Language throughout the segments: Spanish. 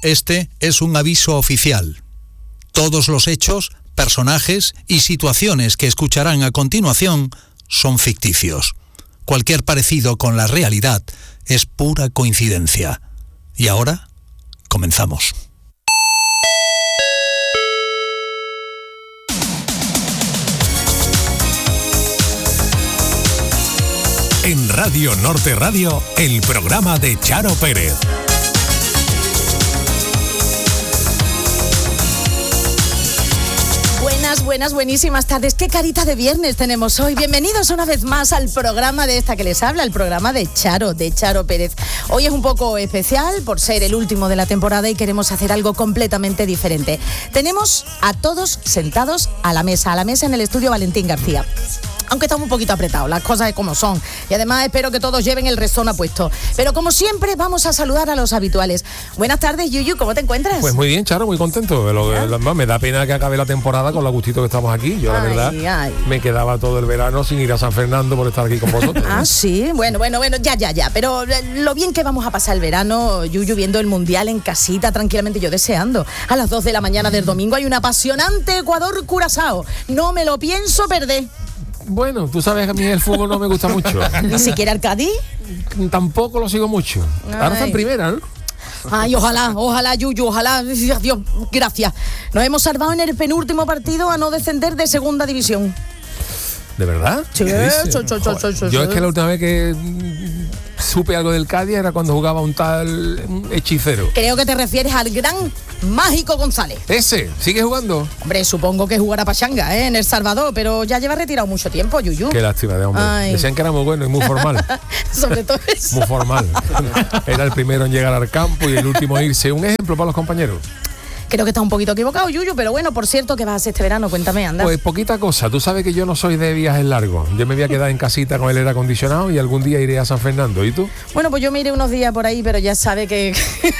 Este es un aviso oficial. Todos los hechos, personajes y situaciones que escucharán a continuación son ficticios. Cualquier parecido con la realidad es pura coincidencia. Y ahora, comenzamos. En Radio Norte Radio, el programa de Charo Pérez. Buenísimas tardes. Qué carita de viernes tenemos hoy. Bienvenidos una vez más al programa de esta que les habla, el programa de Charo Pérez. Hoy es un poco especial por ser el último de la temporada y queremos hacer algo completamente diferente. Tenemos a todos sentados a la mesa en el estudio Valentín García. Aunque estamos un poquito apretados, las cosas es como son. Y además espero que todos lleven el Rexona puesto. Pero como siempre, vamos a saludar a los habituales. Buenas tardes, Yuyu, ¿cómo te encuentras? Pues muy bien, Charo, muy contento. Me da pena que acabe la temporada con lo gustito que estamos aquí. Yo, la verdad, me quedaba todo el verano sin ir a San Fernando por estar aquí con vosotros. Ah, sí, bueno, ya. Pero lo bien que vamos a pasar el verano, Yuyu, viendo el Mundial en casita, tranquilamente, yo deseando. A las 2 de la mañana del domingo hay un apasionante Ecuador-Curazao. No me lo pienso perder. Bueno, tú sabes que a mí el fútbol no me gusta mucho. ¿Ni siquiera el Cádiz? Tampoco lo sigo mucho. Ahora está en primera, ¿no? Ay, ojalá, Yuyu, ojalá. Dios, gracias. Nos hemos salvado en el penúltimo partido a no descender de segunda división. ¿De verdad? Sí. Yo es que la última vez que supe algo del Cádiz era cuando jugaba un tal Hechicero. Creo que te refieres al gran Mágico González. ¿Ese? ¿Sigue jugando? Hombre, supongo que jugará pachanga, en El Salvador, pero ya lleva retirado mucho tiempo, Yuyu. Qué lástima de hombre. Ay. Decían que era muy bueno y muy formal. Sobre todo eso. Muy formal. Era el primero en llegar al campo y el último en irse. Un ejemplo para los compañeros. Creo que está un poquito equivocado, Yuyu, pero bueno, por cierto, ¿qué vas a hacer este verano? Cuéntame, anda. Pues poquita cosa. Tú sabes que yo no soy de viajes largos. Yo me voy a quedar en casita con el aire acondicionado y algún día iré a San Fernando. ¿Y tú? Bueno, pues yo me iré unos días por ahí, pero ya sabe que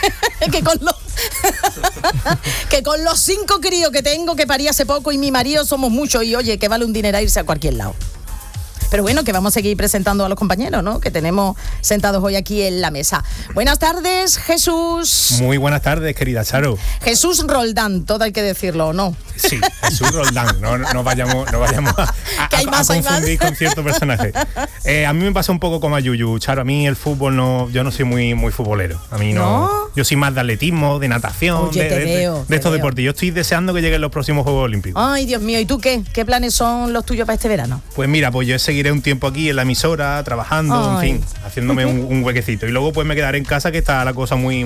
con los 5 críos que tengo, que parí hace poco, y mi marido somos muchos, y oye, que vale un dinero irse a cualquier lado. Pero bueno, que vamos a seguir presentando a los compañeros, ¿no? Que tenemos sentados hoy aquí en la mesa. Buenas tardes, Jesús. Muy buenas tardes, querida Charo. Jesús Roldán, todo hay que decirlo, ¿o no? Sí, Jesús Roldán, no vayamos a confundir con cierto personaje. A mí me pasa un poco como a Yuyu, Charo. A mí el fútbol yo no soy muy futbolero. A mí no. Yo soy más de atletismo, de natación, Oye, de estos deportes. Yo estoy deseando que lleguen los próximos Juegos Olímpicos. Ay, Dios mío, ¿y tú qué? ¿Qué planes son los tuyos para este verano? Pues mira, pues yo seguiré un tiempo aquí en la emisora, trabajando, en fin, haciéndome un huequecito. Y luego pues me quedaré en casa, que está la cosa muy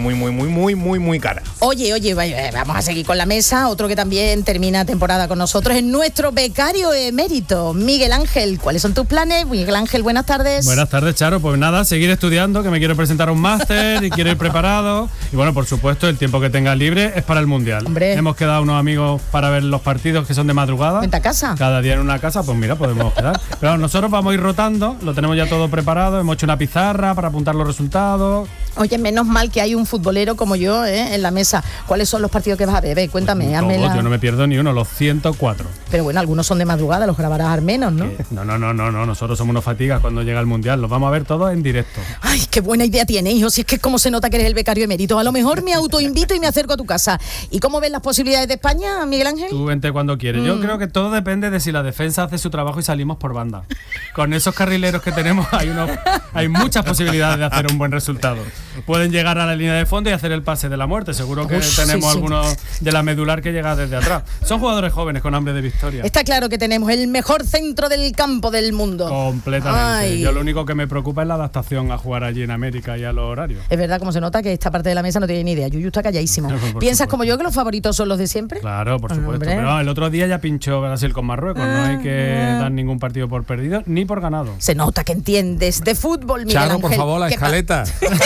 cara. Oye, vamos a seguir con la mesa. Otro que también termina temporada con nosotros es nuestro becario emérito, Miguel Ángel. ¿Cuáles son tus planes? Miguel Ángel, buenas tardes. Buenas tardes, Charo. Pues nada, seguir estudiando, que me quiero presentar a un máster y quiero ir preparado. Y bueno, por supuesto, el tiempo que tengas libre es para el Mundial. Hombre. Hemos quedado unos amigos para ver los partidos que son de madrugada. ¿Vente a casa? Cada día en una casa, pues mira, podemos quedar. Pero nosotros vamos a ir rotando, lo tenemos ya todo preparado, hemos hecho una pizarra para apuntar los resultados. Oye, menos mal que hay un futbolero como yo en la mesa. ¿Cuáles son los partidos que vas a ver? Cuéntame. Yo no me pierdo ni uno, los 104. Pero bueno, algunos son de madrugada, los grabarás al menos, ¿no? No, nosotros somos unos fatigas cuando llega el Mundial, los vamos a ver todos en directo. Ay, qué buena idea tienes, hijo, si es que como se nota que eres el becario emérito. A lo mejor me autoinvito y me acerco a tu casa. ¿Y cómo ves las posibilidades de España, Miguel Ángel? Tú vente cuando quieres. Yo creo que todo depende de si la defensa hace su trabajo y salimos por banda. Con esos carrileros que tenemos hay muchas posibilidades de hacer un buen resultado. Pueden llegar a la línea de fondo y hacer el pase de la muerte. Seguro que tenemos algunos de la medular que llega desde atrás. Son jugadores jóvenes con hambre de victoria. Está claro que tenemos el mejor centro del campo del mundo. Completamente. Ay. Yo lo único que me preocupa es la adaptación a jugar allí en América y a los horarios. Es verdad, como se nota que esta parte de la mesa no tiene ni idea. Yuyu está calladísimo. ¿Piensas como yo que los favoritos son los de siempre? Claro, por supuesto. Pero el otro día ya pinchó Brasil con Marruecos. No hay que dar ningún partido por perdido ni por ganado. Se nota que entiendes de fútbol, Miguel Charo, Ángel. por favor, la escaleta.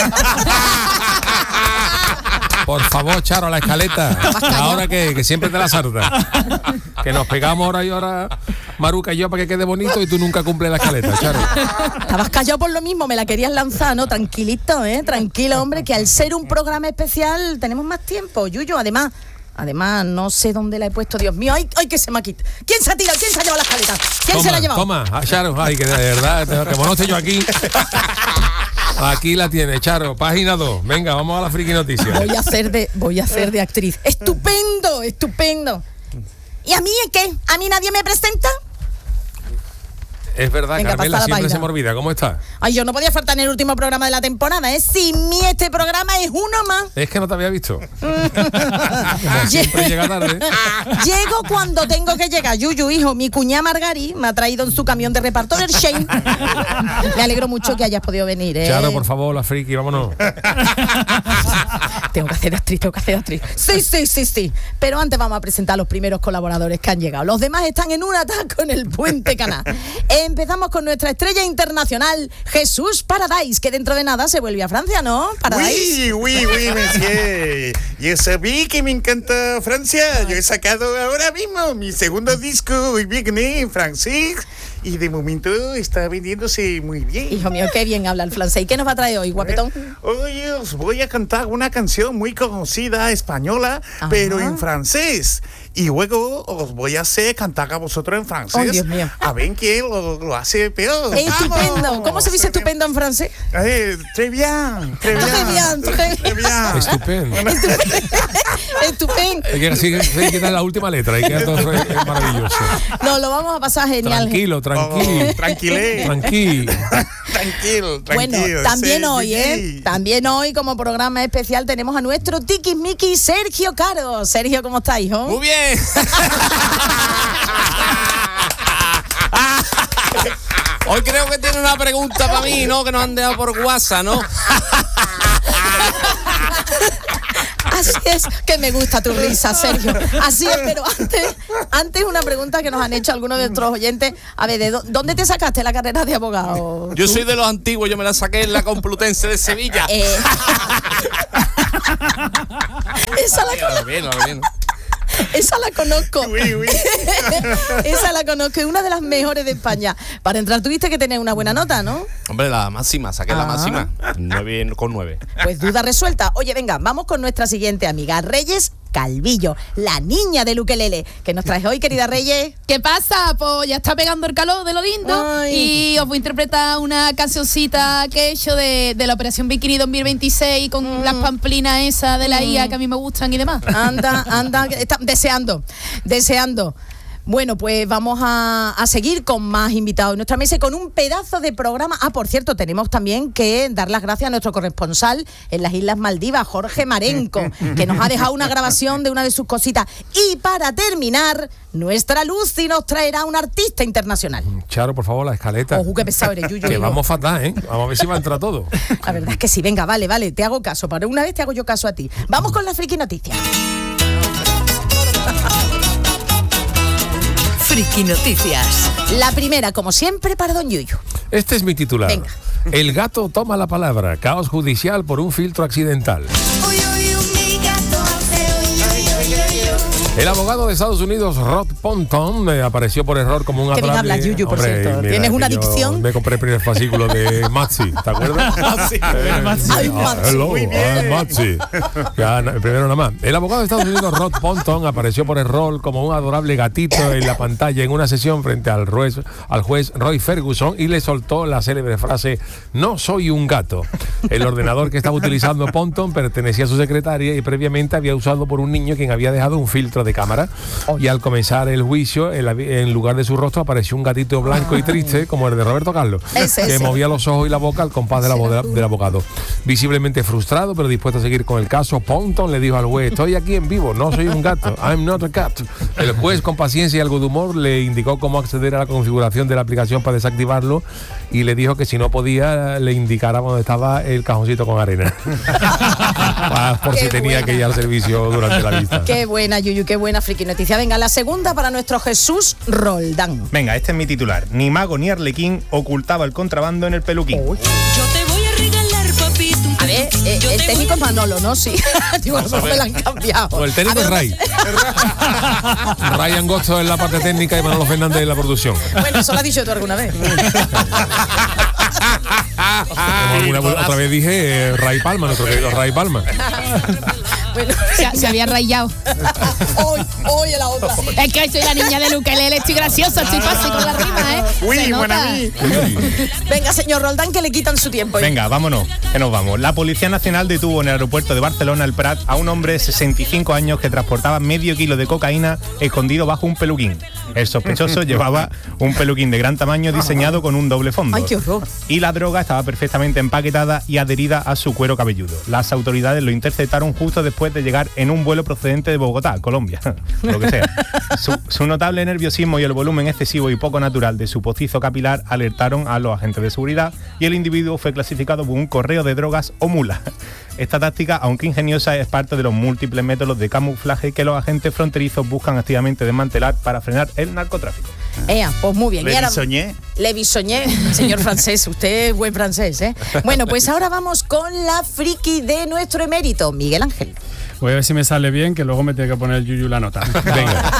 Por favor, Charo, la escaleta. Ahora que siempre te la sarta. Que nos pegamos ahora y ahora, Maruca y yo, para que quede bonito, y tú nunca cumples la escaleta, Charo. Estabas callado por lo mismo, me la querías lanzar, ¿no? Tranquilito, tranquilo, hombre, que al ser un programa especial tenemos más tiempo, Yuyu. Además, Además, no sé dónde la he puesto, Dios mío. ¡Ay, que se me ha quitado! ¿Quién se ha tirado? ¿Quién se ha llevado la escaleta? ¿Quién se la ha llevado? Toma, Charo, ay, que de verdad, que como no estoy yo aquí. Aquí la tiene, Charo, página 2. Venga, vamos a la friki noticia. Voy a hacer de actriz. ¡Estupendo, estupendo! ¿Y a mí qué? ¿A mí nadie me presenta? Es verdad, venga, Carmela, siempre se me olvida. ¿Cómo está? Ay, yo no podía faltar en el último programa de la temporada, ¿eh? Sin mí este programa es uno más. Es que no te había visto. Siempre llega tarde. Llego cuando tengo que llegar. Yuyu, hijo, mi cuñada Margari me ha traído en su camión de reparto del Shane. Me alegro mucho que hayas podido venir, ¿eh? Charo, por favor, la friki, vámonos. Tengo que hacer de actriz. Sí. Pero antes vamos a presentar a los primeros colaboradores que han llegado. Los demás están en un ataque en el Puente Caná. Empezamos con nuestra estrella internacional, Jesús Paradise, que dentro de nada se vuelve a Francia, ¿no? Paradise. Oui, monsieur. Yo sabía que me encanta Francia. Yo he sacado ahora mismo mi segundo disco, Vigne, en francés. Y de momento está vendiéndose muy bien. Hijo mío, qué bien habla el francés. ¿Y qué nos va a traer hoy, guapetón? Hoy os voy a cantar una canción muy conocida española, pero en francés. Y luego os voy a hacer cantar a vosotros en francés. Oh, Dios mío. A ver quién lo hace peor. Estupendo. ¿Cómo se dice estupendo en francés? Très bien. Estupendo. Estupendo. Hay que dar la última letra. Hay que dar todo es maravilloso. No, lo vamos a pasar genial. Tranquilo. Bueno, también hoy como programa especial tenemos a nuestro tiquismiqui Sergio Caro. Sergio, ¿cómo estás, hijo? Muy bien. Hoy creo que tiene una pregunta para mí, ¿no? Que nos han dejado por WhatsApp, ¿no? Así es, que me gusta tu risa, Sergio. Así es, pero antes una pregunta que nos han hecho algunos de nuestros oyentes. A ver, ¿dónde te sacaste la carrera de abogado? Yo soy de los antiguos, yo me la saqué en la Complutense de Sevilla. Esa la conozco. Esa la conozco, es una de las mejores de España. Para entrar tuviste que tener una buena nota, ¿no? Hombre, la máxima, saqué la máxima. 9,9. Pues duda resuelta. Oye, venga, vamos con nuestra siguiente amiga, Reyes Calvillo, la niña del ukelele. ¿Qué nos traes hoy, querida Reyes? ¿Qué pasa? Pues ya está pegando el calor de lo lindo. Ay. Y os voy a interpretar una cancioncita que he hecho de la Operación Bikini 2026 con las pamplinas esas de la IA que a mí me gustan y demás. Anda, está deseando. Bueno, pues vamos a seguir con más invitados en nuestra mesa y con un pedazo de programa. Por cierto, tenemos también que dar las gracias a nuestro corresponsal en las Islas Maldivas, Jorge Marenco, que nos ha dejado una grabación de una de sus cositas. Y para terminar, nuestra Lucy nos traerá un artista internacional. Charo, por favor, la escaleta. Ojo, qué pesado eres, Yuyu. Que vamos fatal, ¿eh? Vamos a ver si va a entrar todo. La verdad es que sí, venga, vale, te hago caso. Para una vez te hago yo caso a ti. Vamos con la friki noticia. Friki Noticias. La primera, como siempre, para don Yuyu. Este es mi titular. Venga. El gato toma la palabra. Caos judicial por un filtro accidental. El abogado de Estados Unidos, Rod Ponton, apareció por error como un adorable... ¿Qué bien hablas, Yuyu, por cierto? ¿Tienes una adicción? Me compré el primer fascículo de Matzi, ¿te acuerdas? Matzi. El primero nada más. El abogado de Estados Unidos, Rod Ponton, apareció por error como un adorable gatito en la pantalla en una sesión frente al juez Roy Ferguson y le soltó la célebre frase: "No soy un gato". El ordenador que estaba utilizando Ponton pertenecía a su secretaria y previamente había usado por un niño quien había dejado un filtro de cámara. Y al comenzar el juicio, en lugar de su rostro apareció un gatito blanco y triste como el de Roberto Carlos, que movía los ojos y la boca al compás de la voz del abogado. Visiblemente frustrado pero dispuesto a seguir con el caso, Ponton le dijo al juez: "Estoy aquí en vivo, no soy un gato, I'm not a cat". El juez, con paciencia y algo de humor, le indicó cómo acceder a la configuración de la aplicación para desactivarlo y le dijo que si no podía le indicara dónde estaba el cajoncito con arena. Por si tenía que ir al servicio durante la vista. Qué buena, Yuyu, qué buena friki noticia. Venga, la segunda para nuestro Jesús Roldán. Venga, este es mi titular. Ni mago ni arlequín ocultaba el contrabando en el peluquín. Yo te voy a regalar, papito. A ver, el técnico es Manolo, ¿no? Sí. Digo, a lo mejor me lo han cambiado. O el técnico es Ray. Ray Angosto en la parte técnica y Manolo Fernández en la producción. Bueno, eso lo has dicho tú alguna vez. Otra vez dije Ray Palma, nuestro querido Ray Palma. Bueno. Se había rayado. Hoy la otra. Es que soy la niña del ukelele, estoy graciosa, estoy fácil con la rima, ¿eh? Uy, buena mí. Venga, señor Roldán, que le quitan su tiempo. Venga, vámonos, que nos vamos. La Policía Nacional detuvo en el aeropuerto de Barcelona, el Prat, a un hombre de 65 años que transportaba medio kilo de cocaína escondido bajo un peluquín. El sospechoso llevaba un peluquín de gran tamaño diseñado con un doble fondo. ¡Ay, qué horror! Y la droga estaba perfectamente empaquetada y adherida a su cuero cabelludo. Las autoridades lo interceptaron justo después de llegar en un vuelo procedente de Bogotá, Colombia, lo que sea. Su notable nerviosismo y el volumen excesivo y poco natural de su postizo capilar alertaron a los agentes de seguridad y el individuo fue clasificado como un correo de drogas o mula. Esta táctica, aunque ingeniosa, es parte de los múltiples métodos de camuflaje que los agentes fronterizos buscan activamente desmantelar para frenar el narcotráfico. Pues muy bien. Le bisoñé. Señor francés, usted es buen francés, ¿eh? Bueno, pues ahora vamos con la friki de nuestro emérito, Miguel Ángel. Voy a ver si me sale bien, que luego me tiene que poner el yuyu la nota. Venga.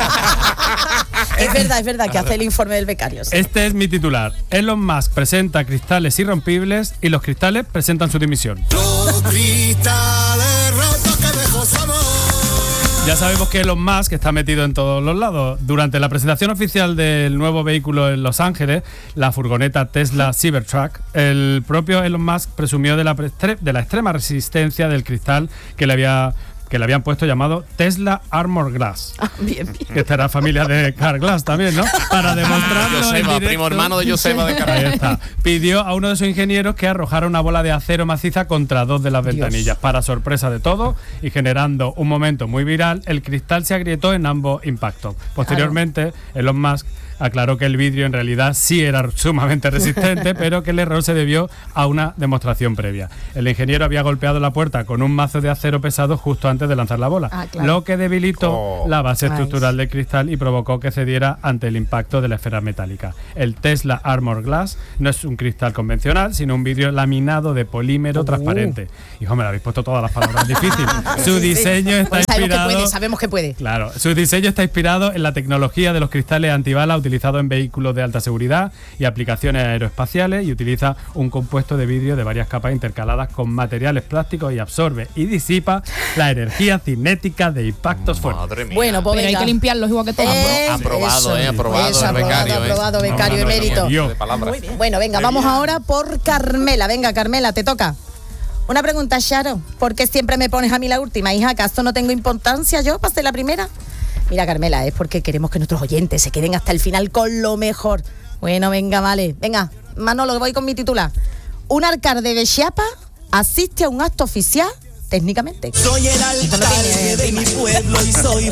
Es verdad que hace el informe del becario. Sí. Este es mi titular. Elon Musk presenta cristales irrompibles y los cristales presentan su dimisión. Los cristales rotos que dejó su amor. Ya sabemos que Elon Musk está metido en todos los lados. Durante la presentación oficial del nuevo vehículo en Los Ángeles, la furgoneta Tesla Cybertruck, el propio Elon Musk presumió de la extrema resistencia del cristal que le habían puesto llamado Tesla Armor Glass. Bien. Que estará familia de Carl Glass también, ¿no? Para demostrarlo en Joseba, directo. primo hermano de Joseba de Carl. Ahí está. Pidió a uno de sus ingenieros que arrojara una bola de acero maciza contra dos de las ventanillas. Para sorpresa de todos y generando un momento muy viral, el cristal se agrietó en ambos impactos. Posteriormente, Elon Musk aclaró que el vidrio en realidad sí era sumamente resistente, pero que el error se debió a una demostración previa. El ingeniero había golpeado la puerta con un mazo de acero pesado justo antes de lanzar la bola, lo que debilitó la base estructural del cristal y provocó que cediera ante el impacto de la esfera metálica. El Tesla Armor Glass no es un cristal convencional, sino un vidrio laminado de polímero transparente. Hijo, me lo habéis puesto todas las palabras difíciles. Su diseño está inspirado... Sabemos que puede. Claro, su diseño está inspirado en la tecnología de los cristales antibala utilizado en vehículos de alta seguridad y aplicaciones aeroespaciales, y utiliza un compuesto de vidrio de varias capas intercaladas con materiales plásticos y absorbe y disipa la energía cinética de impactos fuertes. Bueno, pues pero hay que limpiarlos igual que todo. Aprobado el becario. Aprobado, becario emérito. Muy bien. Bueno, venga, vamos ahora por Carmela. Venga, Carmela, te toca. Una pregunta, Charo. ¿Por qué siempre me pones a mí la última, hija? ¿Acaso no tengo importancia yo para ser la primera? Mira, Carmela, es porque queremos que nuestros oyentes se queden hasta el final con lo mejor. Bueno, venga, vale. Venga, Manolo, voy con mi titular. Un alcalde de Chiapas asiste a un acto oficial técnicamente. Soy el alcalde de mi pueblo y soy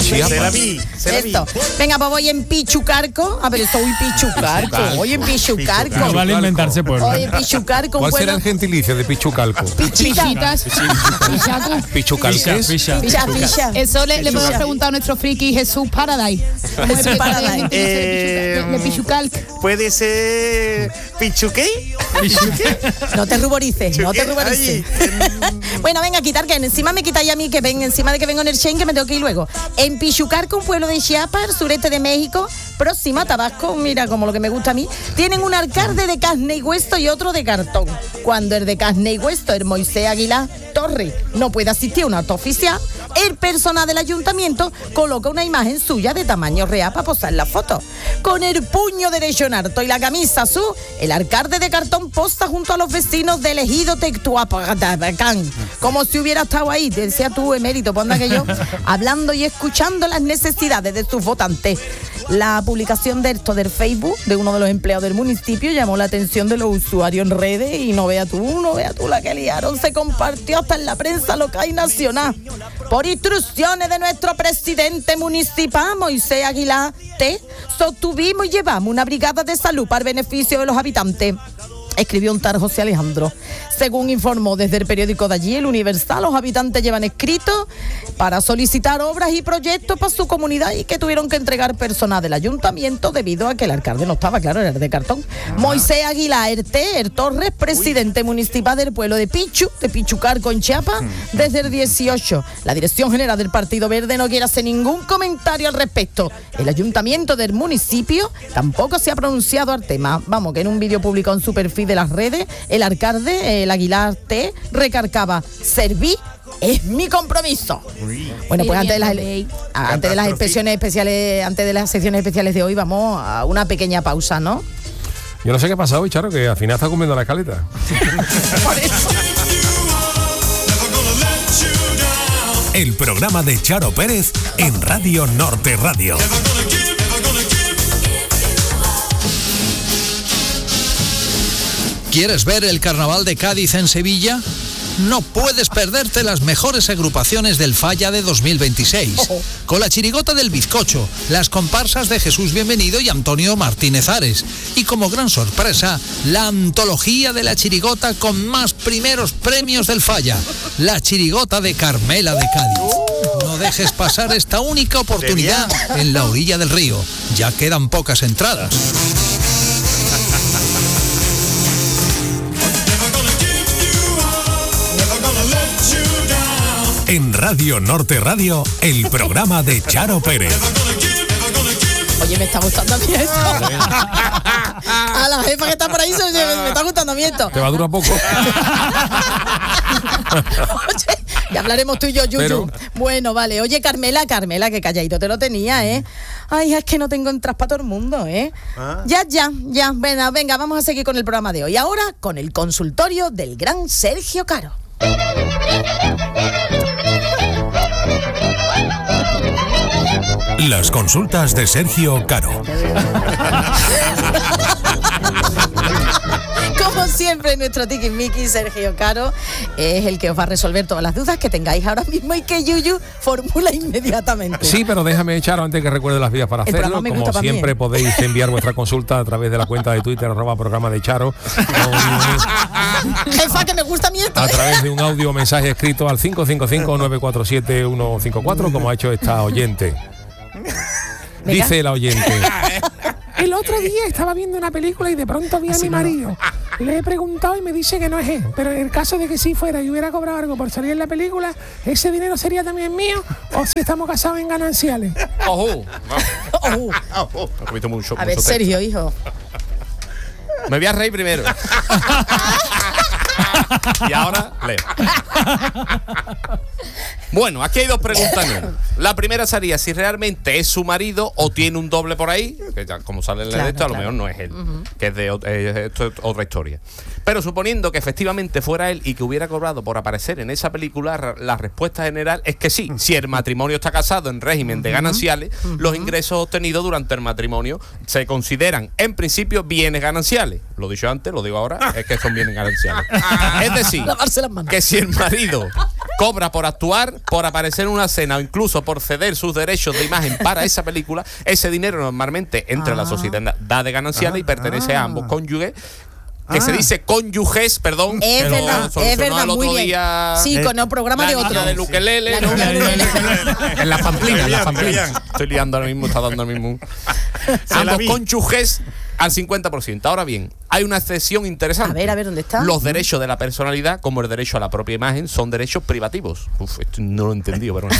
Esto. Venga, pues voy en Pichucarco. A ver, soy Pichucarco. Voy en Pichucarco. No vale inventarse pueblo. Voy en Pichucarco. ¿Cuál será el gentilicio de Pichucalco? Pichitas. ¿Pichucalques? Picha. Eso le podemos preguntar a nuestro friki Jesús Paradise. Jesús Paradise. De Pichucalc. ¿Puede ser Pichuqué? No te ruborices, no te ruborices. Bueno, venga, quitar que encima me quitáis a mí, que ven encima de que vengo en el Schengen, que me tengo que ir luego. En Pichucarco, un pueblo de Chiapas, el sureste de México, próximo a Tabasco, mira como lo que me gusta a mí, tienen un alcalde de carne y hueso y otro de cartón. Cuando el de carne y hueso, el Moisés Aguilar Torres, no puede asistir a un acto oficial, el personal del ayuntamiento coloca una imagen suya de tamaño real para posar la foto. Con el puño derecho en alto y la camisa azul, el alcalde de cartón posa junto a los vecinos del ejido Tectuapacán, como si hubiera estado ahí, decía tú, emérito, ponda que yo, hablando y escuchando las necesidades de sus votantes. La publicación de esto del Facebook de uno de los empleados del municipio llamó la atención de los usuarios en redes y no vea tú la que liaron, se compartió hasta en la prensa local y nacional. Por instrucciones de nuestro presidente municipal, Moisés Aguilar T, sostuvimos y llevamos una brigada de salud para el beneficio de los habitantes, escribió un tal José Alejandro. Según informó desde el periódico de allí, El Universal, los habitantes llevan escritos para solicitar obras y proyectos para su comunidad y que tuvieron que entregar personal del ayuntamiento debido a que el alcalde no estaba, claro, era de cartón. Moisés Aguilar Torres, presidente municipal del pueblo de Pichucarco en Chiapas, desde el 18. La Dirección General del Partido Verde no quiere hacer ningún comentario al respecto. El ayuntamiento del municipio tampoco se ha pronunciado al tema. Vamos, que en un vídeo publicado en su perfil de las redes, el alcalde, el Aguilar T, recargaba: serví es mi compromiso. Bueno, pues antes de las secciones especiales de hoy vamos a una pequeña pausa, ¿no? Yo no sé qué ha pasado hoy, Charo, que al final está comiendo la escaleta. Por eso. El programa de Charo Pérez en Radio Norte Radio. ¿Quieres ver el Carnaval de Cádiz en Sevilla? No puedes perderte las mejores agrupaciones del Falla de 2026. Con la chirigota del Bizcocho, las comparsas de Jesús Bienvenido y Antonio Martínez Ares. Y como gran sorpresa, la antología de la chirigota con más primeros premios del Falla. La chirigota de Carmela de Cádiz. No dejes pasar esta única oportunidad en la orilla del río. Ya quedan pocas entradas. En Radio Norte Radio, el programa de Charo Pérez. Oye, me está gustando a mí esto. A la jefa que está por ahí me está gustando a mí esto. Te va a durar poco. Oye, ya hablaremos tú y yo, Yuyu. Pero... Bueno, vale. Oye, Carmela, que calladito te lo tenía, ¿eh? Ay, es que no tengo entradas para todo el mundo, ¿eh? Ya. Venga, vamos a seguir con el programa de hoy. Ahora, con el consultorio del gran Sergio Caro. Las consultas de Sergio Caro. Como siempre, nuestro tiquismiqui Sergio Caro es el que os va a resolver todas las dudas que tengáis ahora mismo y que Yuyu formula inmediatamente. Sí, pero déjame, Charo, antes que recuerde las vías para hacerlo. Como siempre, podéis enviar vuestra consulta a través de la cuenta de Twitter @programa de Charo. Jefa, que me gusta mi esto. A través de un audio mensaje escrito al 555-947-154, como ha hecho esta oyente. Dice la oyente: el otro día estaba viendo una película y de pronto vi a mi marido. Le he preguntado y me dice que no es él. Pero en el caso de que sí fuera y hubiera cobrado algo por salir en la película, ¿ese dinero sería también mío? ¿O si estamos casados en gananciales? ¡Ojo! A ver, Sergio, hijo. Me voy a reír primero. Y ahora leo. Bueno, aquí hay dos preguntas. La primera sería si realmente es su marido o tiene un doble por ahí, que ya como sale en la esto, a lo mejor no es él, que es de esto es otra historia. Pero suponiendo que efectivamente fuera él y que hubiera cobrado por aparecer en esa película, la respuesta general es que sí. Si el matrimonio está casado en régimen de gananciales, los ingresos obtenidos durante el matrimonio se consideran en principio bienes gananciales. Lo he dicho antes, lo digo ahora, es que son bienes gananciales. Es decir, que si el marido cobra por actuar, por aparecer en una escena o incluso por ceder sus derechos de imagen para esa película, ese dinero normalmente entra a la sociedad de gananciales y pertenece a ambos cónyuges. Que se dice cónyuges, perdón. Es verdad, muy bien. Día, sí, con el programa de otro. De Luquelele. En la pamplina, Estoy liando ahora mismo, está dando ahora mismo. Ambos cónyuges al 50%. Ahora bien, hay una excepción interesante. A ver, ¿dónde está? Los derechos de la personalidad, como el derecho a la propia imagen, son derechos privativos. Esto no lo he entendido, pero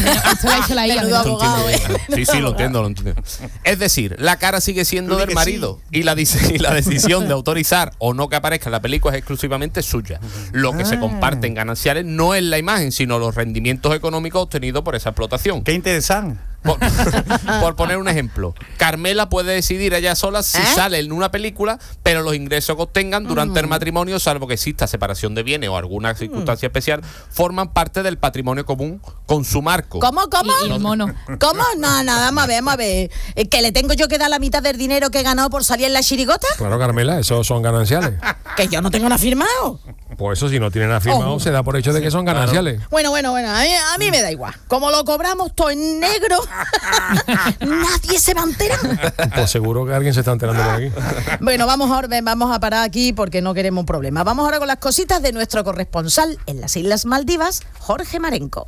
Sí, lo entiendo. Es decir, la cara sigue siendo del marido y la decisión de autorizar o no que aparezca en la película es exclusivamente suya. Lo que se comparte en gananciales no es la imagen, sino los rendimientos económicos obtenidos por esa explotación. Qué interesante. Por poner un ejemplo, Carmela puede decidir ella sola si sale en una película, pero los ingresos que obtengan durante el matrimonio, salvo que exista separación de bienes o alguna circunstancia especial, forman parte del patrimonio común con su marco. ¿Cómo? Y el mono. ¿Cómo? No, nada, vamos a ver. ¿Que le tengo yo que dar la mitad del dinero que he ganado por salir en la chirigota? Claro, Carmela, esos son gananciales. Que yo no tengo nada firmado. Pues eso, si no tienen nada firmado, se da por hecho de que son gananciales. Bueno, a mí me da igual. Como lo cobramos todo en negro, nadie se va a enterar. Pues seguro que alguien se está enterando por aquí. Bueno, vamos a parar aquí porque no queremos problemas. Vamos ahora con las cositas de nuestro corresponsal en las Islas Maldivas, Jorge Marenco.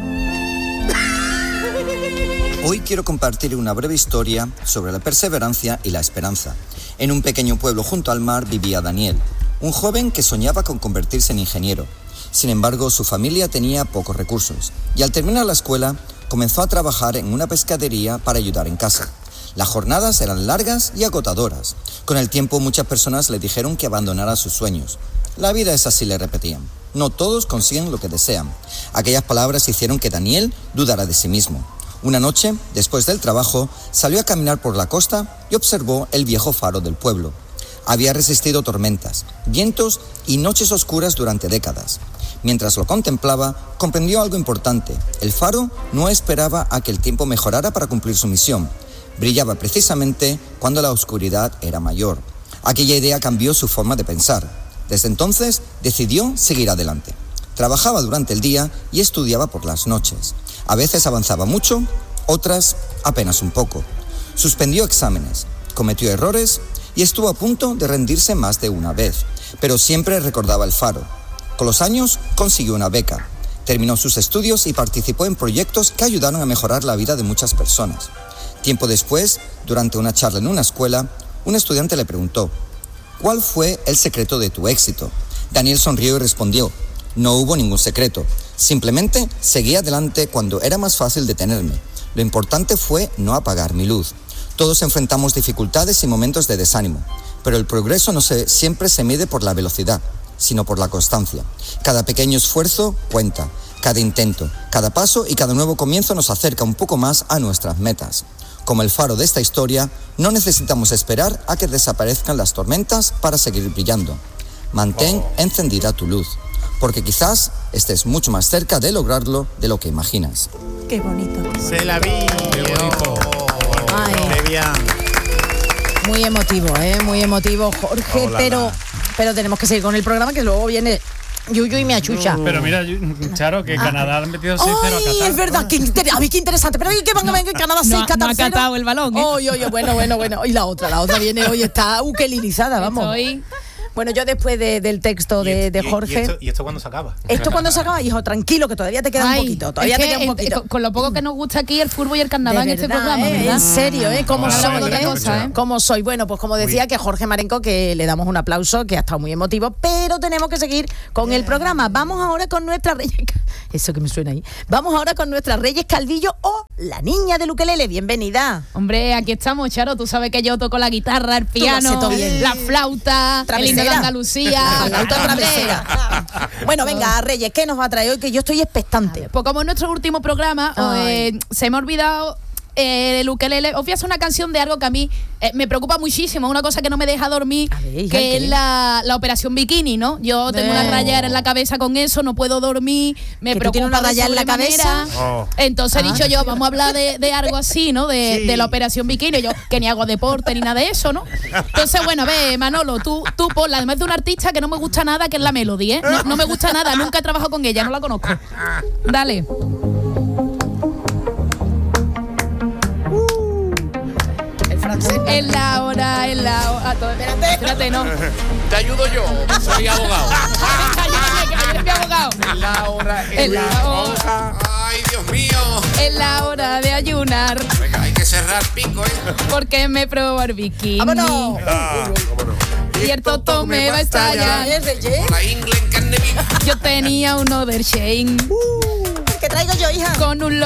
Hoy quiero compartir una breve historia sobre la perseverancia y la esperanza. En un pequeño pueblo junto al mar vivía Daniel, un joven que soñaba con convertirse en ingeniero. Sin embargo, su familia tenía pocos recursos y al terminar la escuela comenzó a trabajar en una pescadería para ayudar en casa. Las jornadas eran largas y agotadoras. Con el tiempo muchas personas le dijeron que abandonara sus sueños. La vida es así, le repetían. No todos consiguen lo que desean. Aquellas palabras hicieron que Daniel dudara de sí mismo. Una noche, después del trabajo, salió a caminar por la costa y observó el viejo faro del pueblo. Había resistido tormentas, vientos y noches oscuras durante décadas. Mientras lo contemplaba, comprendió algo importante. El faro no esperaba a que el tiempo mejorara para cumplir su misión. Brillaba precisamente cuando la oscuridad era mayor. Aquella idea cambió su forma de pensar. Desde entonces, decidió seguir adelante. Trabajaba durante el día y estudiaba por las noches. A veces avanzaba mucho, otras apenas un poco. Suspendió exámenes, cometió errores y estuvo a punto de rendirse más de una vez, pero siempre recordaba el faro. Con los años consiguió una beca, terminó sus estudios y participó en proyectos que ayudaron a mejorar la vida de muchas personas. Tiempo después, durante una charla en una escuela, un estudiante le preguntó: ¿cuál fue el secreto de tu éxito? Daniel sonrió y respondió: no hubo ningún secreto, simplemente seguí adelante cuando era más fácil detenerme. Lo importante fue no apagar mi luz. Todos enfrentamos dificultades y momentos de desánimo, pero el progreso no siempre se mide por la velocidad, sino por la constancia. Cada pequeño esfuerzo cuenta, cada intento, cada paso y cada nuevo comienzo nos acerca un poco más a nuestras metas. Como el faro de esta historia, no necesitamos esperar a que desaparezcan las tormentas para seguir brillando. Mantén encendida tu luz, porque quizás estés mucho más cerca de lograrlo de lo que imaginas. Qué bonito. Se la vi. Qué bonito. Ay. Qué bien. Muy emotivo, muy emotivo, Jorge, pero tenemos que seguir con el programa, que luego viene Yuyu y me achucha. Pero mira, Charo, que Canadá han metido 6-0 a Qatar. Es verdad, qué interesante. Pero ¿qué van a ver que Canadá 6, Qatar 0? No ha catado el balón, ¿eh? Oye, bueno. Y la otra viene hoy, está ukelilizada, vamos. Bueno, yo después del texto de Jorge... ¿Y esto cuándo se acaba? ¿Esto cuándo se acaba, hijo? Tranquilo, que todavía te queda un poquito. Todavía te queda un poquito. Con lo poco que nos gusta aquí el fútbol y el carnaval en este programa, ¿verdad? En serio, ¿Cómo soy? ¿Cómo soy? Bueno, pues como decía, que Jorge Marenco, que le damos un aplauso, que ha estado muy emotivo, pero tenemos que seguir con el programa. Vamos ahora con nuestra Reyes... Eso que me suena ahí. Vamos ahora con nuestra Reyes Calvillo o la niña del ukelele. Bienvenida. Hombre, aquí estamos, Charo. Tú sabes que yo toco la guitarra, el piano, la flauta, el himno de Andalucía. Bueno, venga, Reyes, ¿qué nos va a traer hoy? Que yo estoy expectante. Pues como en nuestro último programa se me ha olvidado el ukelele. Os voy a hacer una canción de algo que a mí me preocupa muchísimo, una cosa que no me deja dormir, que es la operación bikini, ¿no? Yo tengo una rayera en la cabeza con eso, no puedo dormir, me preocupa una raya en la cabeza. Entonces he dicho yo, vamos a hablar de algo así, ¿no? De la operación bikini. Yo, que ni hago deporte ni nada de eso, ¿no? Entonces, bueno, ve, Manolo, tú ponla, además de una artista que no me gusta nada, que es la Melody, ¿eh? No me gusta nada, nunca he trabajado con ella, no la conozco. Dale. En la hora. Espérate, no. Te ayudo yo, soy abogado. Ayúdame, mi abogado. En la hora, en la hora. Ay, Dios mío. En la hora de ayunar. Venga, hay que cerrar pico, porque me probó el bikini. ¡Vámonos! Y el toto me va a estallar. Yo tenía un Other Shane. ¿Qué traigo yo, hija? Con un